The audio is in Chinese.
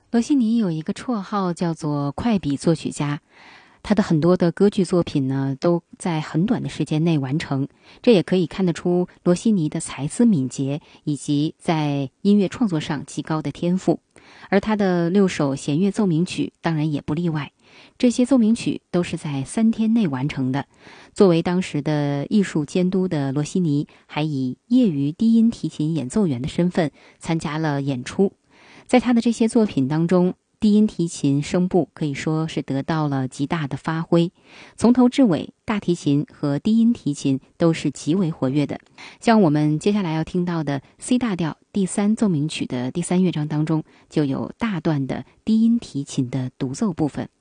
罗西尼有一个绰号叫做快笔作曲家，他的很多的歌剧作品呢都在很短的时间内完成，这也可以看得出罗西尼的才思敏捷以及在音乐创作上极高的天赋。而他的6首弦乐奏鸣曲当然也不例外，这些奏鸣曲都是在3天内完成的。作为当时的艺术监督的罗西尼，还以业余低音提琴演奏员的身份参加了演出。在他的这些作品当中，低音提琴声部可以说是得到了极大的发挥，从头至尾，大提琴和低音提琴都是极为活跃的。像我们接下来要听到的 C 大调第3奏鸣曲的第3乐章当中，就有大段的低音提琴的独奏部分。